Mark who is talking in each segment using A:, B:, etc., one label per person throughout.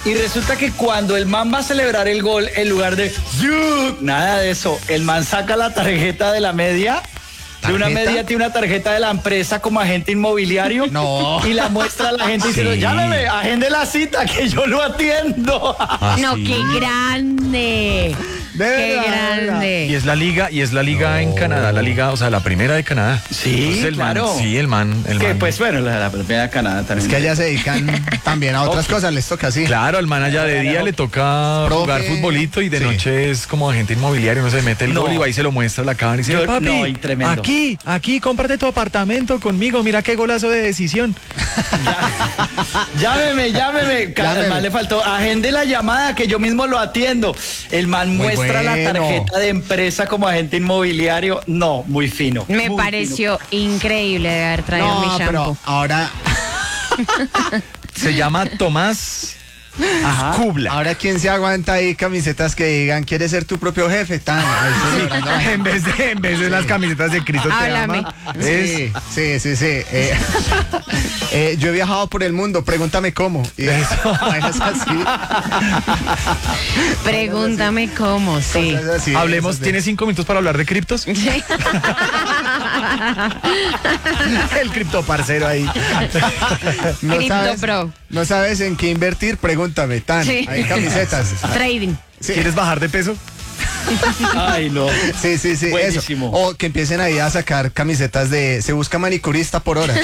A: Y resulta que cuando el man va a celebrar el gol, en lugar de nada de eso, el man saca la tarjeta de la media. De una media tiene una tarjeta de la empresa como agente inmobiliario.
B: No.
A: Y la muestra a la gente diciendo, llámeme, agende la cita que yo lo atiendo.
C: No, qué grande. Qué grande.
B: Y es la liga en Canadá, la liga, o sea, la primera de Canadá.
A: Sí,
B: Entonces,
A: claro.
B: el man.
A: Que pues bueno, la primera de Canadá también.
D: Es que allá se dedican también a otras cosas, les toca así.
B: Claro, al man allá de día le toca jugar futbolito y de noche es como agente inmobiliario, no se mete el gol y va y se lo muestra a la cámara y dice, papi,
A: tremendo.
B: aquí, cómprate tu apartamento conmigo, mira qué golazo de decisión.
A: Llámeme. Al man le faltó, agende la llamada que yo mismo lo atiendo. El man muestra la tarjeta de empresa como agente inmobiliario. No, muy fino.
C: Me
A: muy
C: pareció increíble de haber traído mi shampoo.
D: Pero ahora...
B: Se llama Tomás Kubla.
D: Ahora, ¿quién se aguanta ahí camisetas que digan, ¿quieres ser tu propio jefe? Tan,
B: en vez de las camisetas de Cristo te
C: Háblame.
B: ama.
D: Sí. Yo he viajado por el mundo, pregúntame cómo. Y vainas así.
C: Pregúntame cómo, sí.
D: Cosas así,
B: Hablemos,
D: esas de-
B: ¿tienes 5 minutos para hablar de criptos?
C: Sí.
B: El criptoparcero ahí.
C: Cripto
D: no sabes en qué invertir, pregúntame, Tan.
C: Sí.
D: Hay camisetas.
C: Trading.
D: Sí.
B: ¿Quieres bajar de peso?
A: Ay, no.
D: Sí,
A: Buenísimo.
D: eso. O que empiecen ahí a sacar camisetas de se busca manicurista por hora.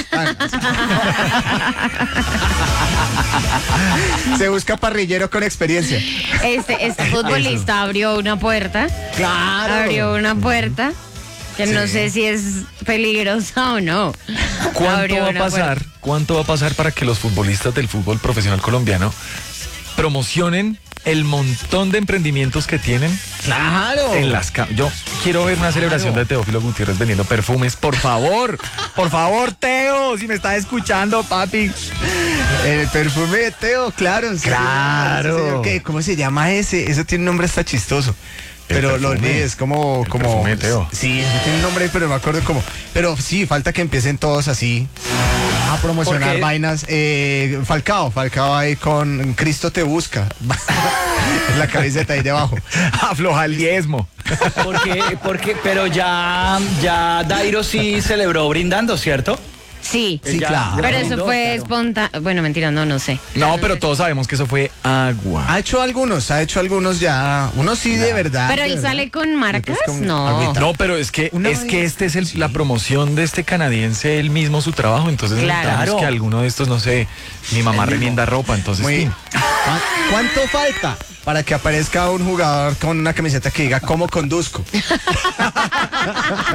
D: Se busca parrillero con experiencia.
C: Este futbolista abrió una puerta.
D: Claro.
C: Abrió una puerta que no sé si es peligrosa o no. Abrió una puerta.
B: ¿Cuánto va a pasar para que los futbolistas del fútbol profesional colombiano promocionen el montón de emprendimientos que tienen?
D: Claro.
B: En las yo quiero ver una celebración de Teófilo Gutiérrez vendiendo perfumes, por favor, Teo, si me estás escuchando, papi.
D: El perfume de Teo, claro.
B: Claro.
D: Sí, señor, ¿qué? ¿Cómo se llama ese? Eso tiene un nombre hasta chistoso. Pero lo olvidé, es como...
B: perfume de Teo.
D: Sí, eso tiene un nombre, pero no me acuerdo cómo. Pero sí, falta que empiecen todos así a promocionar
A: Porque-
D: vainas. Falcao ahí con Cristo te busca. La camiseta ahí debajo.
B: Afloja el diezmo.
A: Pero ya Dairo sí celebró brindando, ¿cierto?
C: Sí,
D: Sí,
A: Ya-
D: claro.
A: ya
C: pero
A: brindó,
C: eso fue
A: claro.
C: espontáneo. Bueno, mentira, no sé.
B: No, pero todos sabemos que eso fue agua.
D: Ha hecho algunos ya. Unos sí de verdad.
C: Pero
D: de
C: él
D: verdad.
C: sale con marcas,
D: Otros con
C: no.
D: agüita.
B: No, pero es que este es la promoción de este canadiense, él mismo su trabajo, entonces
C: Claro.
B: necesitamos que alguno de estos, no sé, mi mamá remienda ropa, entonces
D: Muy
B: sí.
D: bien. ¿Cuánto falta para que aparezca un jugador con una camiseta que diga cómo conduzco?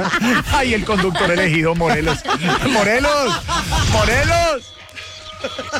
B: Ay, el conductor elegido, Morelos. ¡Morelos!